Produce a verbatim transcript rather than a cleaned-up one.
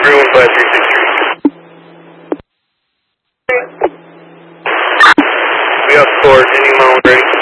three one five three six three. We got four, any amount ready.